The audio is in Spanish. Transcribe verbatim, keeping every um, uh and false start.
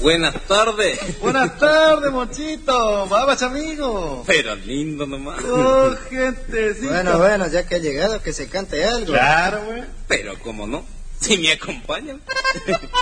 Buenas tardes. Buenas tardes, Monchito. Babas, amigo. Pero lindo nomás. Oh, gentecita. Bueno, bueno, ya que ha llegado, que se cante algo. Claro, güey. Pero cómo no, si me acompañan.